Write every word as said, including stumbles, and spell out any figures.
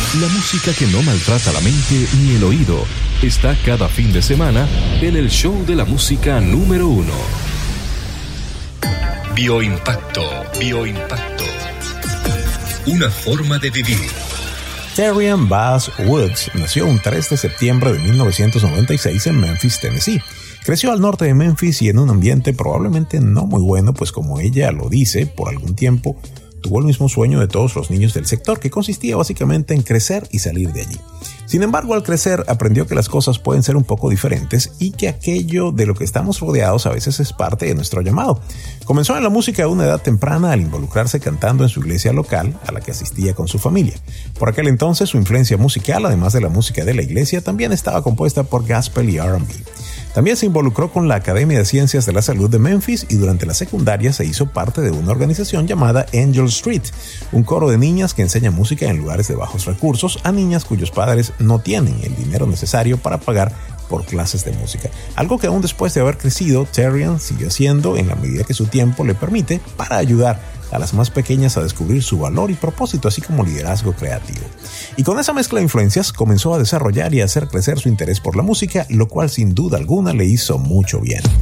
La música que no maltrata la mente ni el oído está cada fin de semana en el show de la música número uno. Bioimpacto, bioimpacto. Una forma de vivir. Terrian Bass Woods nació un tres de septiembre de mil novecientos noventa y seis en Memphis, Tennessee. Creció al norte de Memphis y en un ambiente probablemente no muy bueno, pues como ella lo dice, por algún tiempo tuvo el mismo sueño de todos los niños del sector, que consistía básicamente en crecer y salir de allí. Sin embargo, al crecer aprendió que las cosas pueden ser un poco diferentes y que aquello de lo que estamos rodeados a veces es parte de nuestro llamado. Comenzó en la música a una edad temprana al involucrarse cantando en su iglesia local, a la que asistía con su familia. Por aquel entonces, su influencia musical, además de la música de la iglesia, también estaba compuesta por gospel y R and B. También se involucró con la Academia de Ciencias de la Salud de Memphis y durante la secundaria se hizo parte de una organización llamada Angel Street, un coro de niñas que enseña música en lugares de bajos recursos a niñas cuyos padres no tienen el dinero necesario para pagar por clases de música. Algo que aún después de haber crecido, Terrian siguió haciendo en la medida que su tiempo le permite para ayudar a las más pequeñas a descubrir su valor y propósito, así como liderazgo creativo. Y con esa mezcla de influencias comenzó a desarrollar y a hacer crecer su interés por la música, lo cual sin duda alguna le hizo mucho bien.